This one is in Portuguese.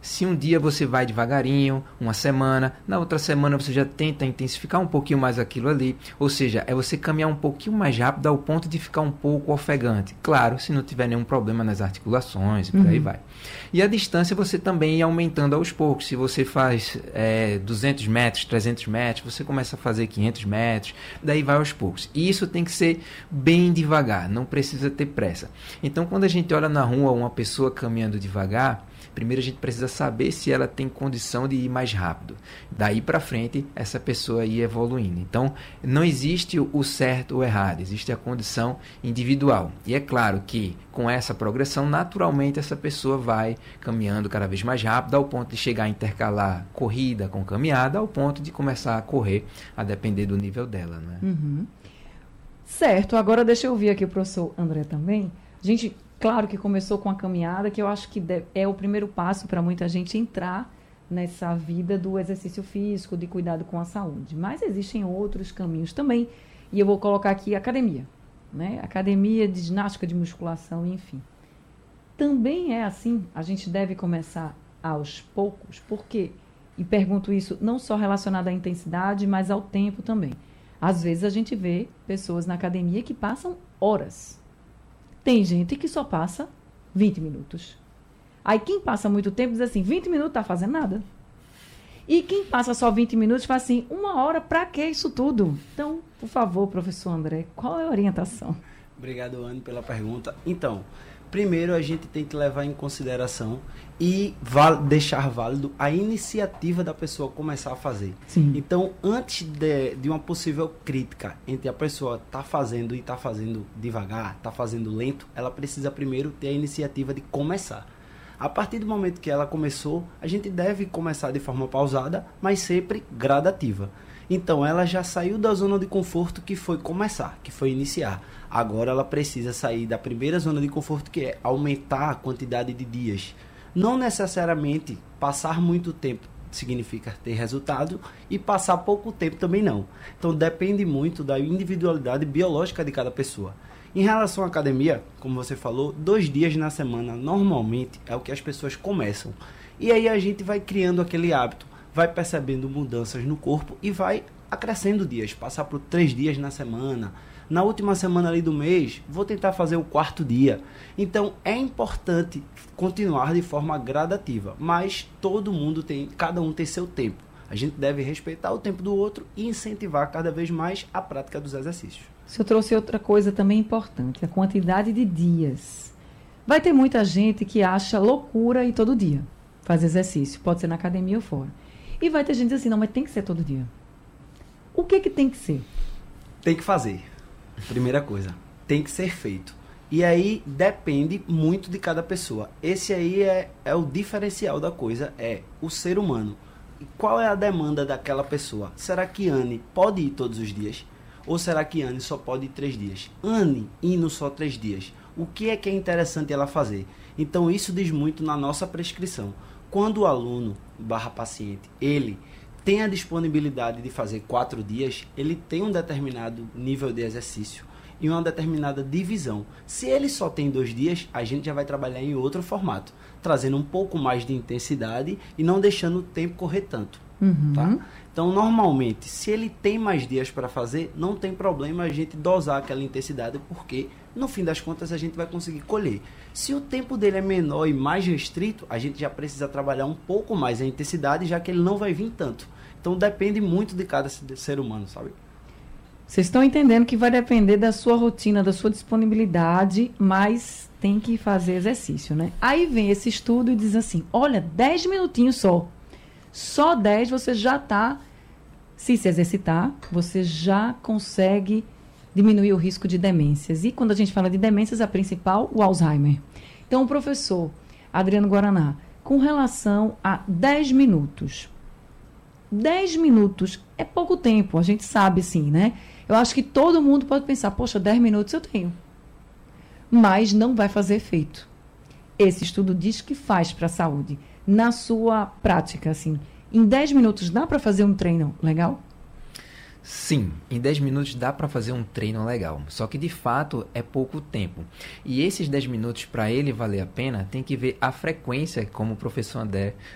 Se um dia você vai devagarinho, uma semana, na outra semana você já tenta intensificar um pouquinho mais aquilo ali, ou seja, é você caminhar um pouquinho mais rápido ao ponto de ficar um pouco ofegante. Claro, se não tiver nenhum problema nas articulações e por aí vai. E a distância você também ir aumentando aos poucos. Se você faz 200 metros, 300 metros, você começa a fazer 500 metros, daí vai aos poucos. E isso tem que ser bem devagar, não precisa ter pressa. Então, quando a gente olha na rua uma pessoa caminhando devagar, primeiro a gente precisa saber se ela tem condição de ir mais rápido. Daí para frente, essa pessoa ir evoluindo. Então, não existe o certo ou errado, existe a condição individual. E é claro que com essa progressão, naturalmente, essa pessoa vai caminhando cada vez mais rápido, ao ponto de chegar a intercalar corrida com caminhada, ao ponto de começar a correr, a depender do nível dela, né? Certo, agora deixa eu ouvir aqui o professor André também. A gente, claro que começou com a caminhada, que eu acho que é o primeiro passo para muita gente entrar nessa vida do exercício físico, de cuidado com a saúde. Mas existem outros caminhos também, e eu vou colocar aqui a academia, né? Academia de ginástica, de musculação, enfim. Também é assim, a gente deve começar aos poucos, porque, e pergunto isso não só relacionado à intensidade, mas ao tempo também. Às vezes a gente vê pessoas na academia que passam horas. Tem gente que só passa 20 minutos. Aí quem passa muito tempo diz assim, 20 minutos tá fazendo nada. E quem passa só 20 minutos fala assim, 1 hora, para que isso tudo? Então, por favor, professor André, qual é a orientação? Obrigado, Anne, pela pergunta. Então, primeiro a gente tem que levar em consideração e deixar válido a iniciativa da pessoa começar a fazer. Sim. Então, antes de uma possível crítica entre a pessoa tá fazendo e tá fazendo devagar, tá fazendo lento, ela precisa primeiro ter a iniciativa de começar. A partir do momento que ela começou, a gente deve começar de forma pausada, mas sempre gradativa. Então, ela já saiu da zona de conforto que foi começar, que foi iniciar. Agora, ela precisa sair da primeira zona de conforto, que é aumentar a quantidade de dias. Não necessariamente passar muito tempo significa ter resultado e passar pouco tempo também não. Então, depende muito da individualidade biológica de cada pessoa. Em relação à academia, como você falou, 2 dias na semana normalmente é o que as pessoas começam. E aí a gente vai criando aquele hábito, vai percebendo mudanças no corpo e vai acrescendo dias, passar por 3 dias na semana. Na última semana ali do mês, vou tentar fazer o 4º dia. Então, é importante continuar de forma gradativa, mas cada um tem seu tempo. A gente deve respeitar o tempo do outro e incentivar cada vez mais a prática dos exercícios. O senhor trouxe outra coisa também importante, a quantidade de dias. Vai ter muita gente que acha loucura ir todo dia fazer exercício, pode ser na academia ou fora. E vai ter gente assim, não, mas tem que ser todo dia. O que tem que ser? Tem que fazer. Primeira coisa, tem que ser feito. E aí depende muito de cada pessoa. Esse aí é o diferencial da coisa, é o ser humano. E qual é a demanda daquela pessoa? Será que Anne pode ir todos os dias? Ou será que Anne só pode ir 3 dias? Anne indo só 3 dias. O que é interessante ela fazer? Então isso diz muito na nossa prescrição. Quando o aluno /paciente, ele tem a disponibilidade de fazer 4 dias, ele tem um determinado nível de exercício e uma determinada divisão. Se ele só tem 2 dias, a gente já vai trabalhar em outro formato, trazendo um pouco mais de intensidade e não deixando o tempo correr tanto. Tá? Então, normalmente, se ele tem mais dias para fazer, não tem problema a gente dosar aquela intensidade, porque no fim das contas a gente vai conseguir colher. Se o tempo dele é menor e mais restrito, a gente já precisa trabalhar um pouco mais a intensidade, já que ele não vai vir tanto. Então, depende muito de cada ser humano, sabe? Vocês estão entendendo que vai depender da sua rotina, da sua disponibilidade, mas tem que fazer exercício, né? Aí vem esse estudo e diz assim, olha, 10 minutinhos só 10 você já está, se exercitar, você já consegue diminuir o risco de demências. E quando a gente fala de demências, a principal, o Alzheimer. Então, o professor Adriano Guaraná, com relação a 10 minutos. 10 minutos é pouco tempo, a gente sabe sim, né? Eu acho que todo mundo pode pensar, poxa, 10 minutos eu tenho. Mas não vai fazer efeito. Esse estudo diz que faz para a saúde. Na sua prática, assim, em 10 minutos dá para fazer um treino legal? Sim, em 10 minutos dá para fazer um treino legal, só que de fato é pouco tempo. E esses 10 minutos, para ele valer a pena, tem que ver a frequência, como o professor André